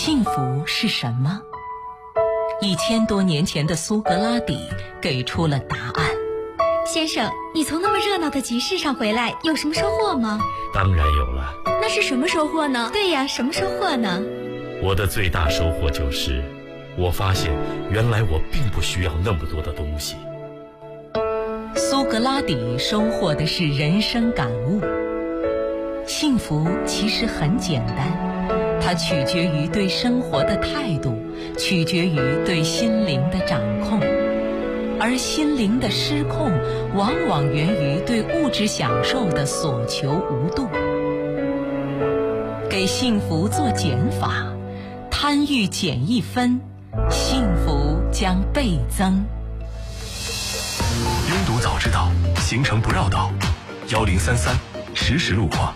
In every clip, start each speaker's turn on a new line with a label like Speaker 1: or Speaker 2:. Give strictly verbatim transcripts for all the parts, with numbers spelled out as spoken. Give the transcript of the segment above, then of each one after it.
Speaker 1: 幸福是什么？一千多年前的苏格拉底给出了答案。
Speaker 2: 先生，你从那么热闹的集市上回来，有什么收获吗？
Speaker 3: 当然有了。
Speaker 2: 那是什么收获呢？对呀，什么收获呢？
Speaker 3: 我的最大收获就是，我发现原来我并不需要那么多的东西。
Speaker 1: 苏格拉底收获的是人生感悟。幸福其实很简单，它取决于对生活的态度，取决于对心灵的掌控。而心灵的失控，往往源于对物质享受的所求无度。给幸福做减法，贪欲减一分，幸福将倍增。
Speaker 4: 拥堵早知道，行程不绕道。幺零三三实时路况。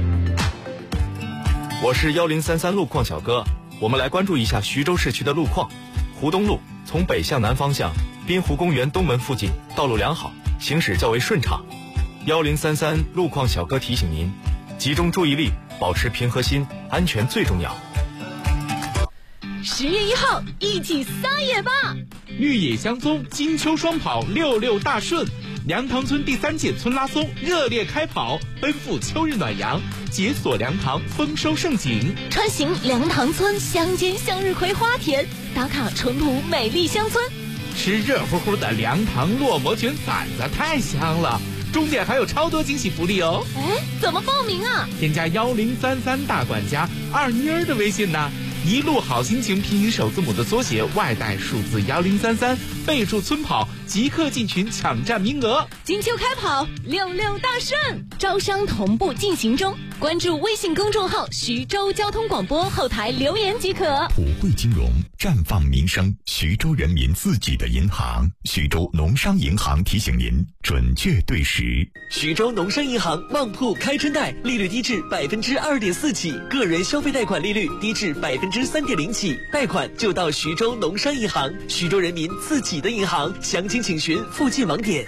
Speaker 5: 我是幺零三三路况小哥，我们来关注一下徐州市区的路况。湖东路从北向南方向，滨湖公园东门附近道路良好，行驶较为顺畅。幺零三三路况小哥提醒您，集中注意力，保持平和心，安全最重要。
Speaker 6: 十月一号，一起撒野吧！
Speaker 7: 绿野香踪，金秋双跑，六六大顺。梁塘村第三届村拉松热烈开跑，奔赴秋日暖阳，解锁梁塘丰收盛景。
Speaker 6: 穿行梁塘村乡间向日葵花田，打卡淳朴美丽乡村。
Speaker 7: 吃热乎乎的梁塘烙馍卷馓子太香了，中间还有超多惊喜福利哦！
Speaker 6: 哎，怎么报名啊？
Speaker 7: 添加幺零三三大管家二妮儿的微信呢，一路好心情拼音首字母的缩写，外带数字幺零三三，备注村跑，即刻进群抢占名额。
Speaker 6: 金秋开跑，六六大顺，招商同步进行中。关注微信公众号徐州交通广播，后台留言即可。
Speaker 8: 普惠金融，绽放民生，徐州人民自己的银行。徐州农商银行提醒您，准确对时。
Speaker 9: 徐州农商银行旺铺开春贷，利率低至百分之二点四起，个人消费贷款利率低至百分之三点零起，贷款就到徐州农商银行，徐州人民自己的银行。详情请询附近网点。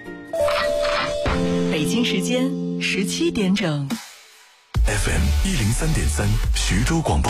Speaker 1: 北京时间十七点整。
Speaker 4: F M 一零三点三，徐州广播。